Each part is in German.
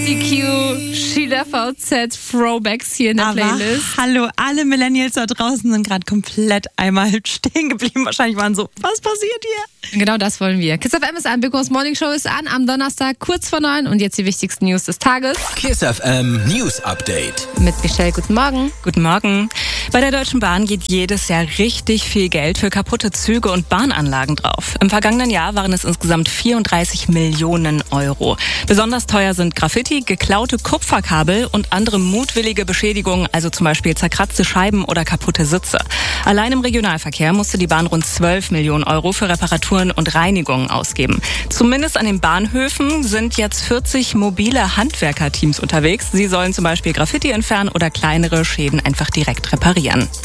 ICQ, SheLoveOutZ, Throwbacks hier in der Playlist. Hallo, alle Millennials da draußen sind gerade komplett einmal stehen geblieben. Wahrscheinlich waren so, was passiert hier? Genau das wollen wir. Kiss FM ist an, Big Boss Morning Show ist an am Donnerstag kurz vor 9 und jetzt die wichtigsten News des Tages. Kiss FM News Update. Mit Michelle, guten Morgen. Guten Morgen. Bei der Deutschen Bahn geht jedes Jahr richtig viel Geld für kaputte Züge und Bahnanlagen drauf. Im vergangenen Jahr waren es insgesamt 34 Millionen Euro. Besonders teuer sind Graffiti, geklaute Kupferkabel und andere mutwillige Beschädigungen, also zum Beispiel zerkratzte Scheiben oder kaputte Sitze. Allein im Regionalverkehr musste die Bahn rund 12 Millionen Euro für Reparaturen und Reinigungen ausgeben. Zumindest an den Bahnhöfen sind jetzt 40 mobile Handwerkerteams unterwegs. Sie sollen zum Beispiel Graffiti entfernen oder kleinere Schäden einfach direkt reparieren.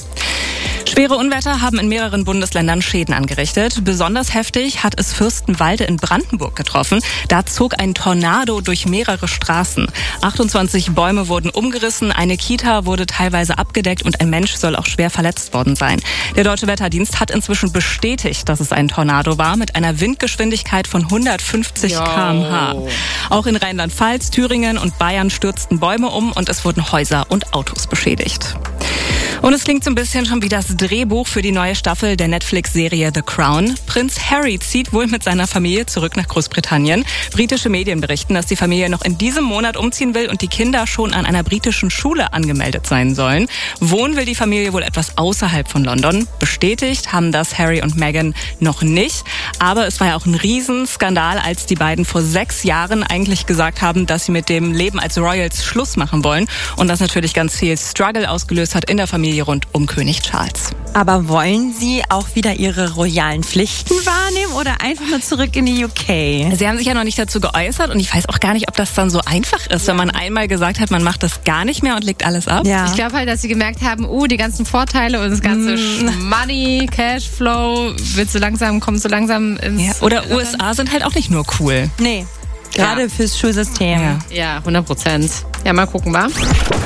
Schwere Unwetter haben in mehreren Bundesländern Schäden angerichtet. Besonders heftig hat es Fürstenwalde in Brandenburg getroffen. Da zog ein Tornado durch mehrere Straßen. 28 Bäume wurden umgerissen, eine Kita wurde teilweise abgedeckt und ein Mensch soll auch schwer verletzt worden sein. Der Deutsche Wetterdienst hat inzwischen bestätigt, dass es ein Tornado war mit einer Windgeschwindigkeit von 150 km/h. Auch in Rheinland-Pfalz, Thüringen und Bayern stürzten Bäume um und es wurden Häuser und Autos beschädigt. Und es klingt so ein bisschen schon wie das Drehbuch für die neue Staffel der Netflix-Serie The Crown. Prinz Harry zieht wohl mit seiner Familie zurück nach Großbritannien. Britische Medien berichten, dass die Familie noch in diesem Monat umziehen will und die Kinder schon an einer britischen Schule angemeldet sein sollen. Wohnen will die Familie wohl etwas außerhalb von London. Bestätigt haben das Harry und Meghan noch nicht. Aber es war ja auch ein Riesenskandal, als die beiden vor 6 Jahren eigentlich gesagt haben, dass sie mit dem Leben als Royals Schluss machen wollen. Und das natürlich ganz viel Struggle ausgelöst hat in der Familie rund um König Charles. Aber wollen Sie auch wieder Ihre royalen Pflichten wahrnehmen oder einfach nur zurück in die UK? Sie haben sich ja noch nicht dazu geäußert und ich weiß auch gar nicht, ob das dann so einfach ist, wenn man einmal gesagt hat, man macht das gar nicht mehr und legt alles ab. Ja. Ich glaube halt, dass sie gemerkt haben, die ganzen Vorteile und das ganze Money, Cashflow kommt so langsam ins... Ja. Oder USA sind halt auch nicht nur cool. Nee, gerade fürs Schulsystem. Ja, 100%. Ja, mal gucken, wa?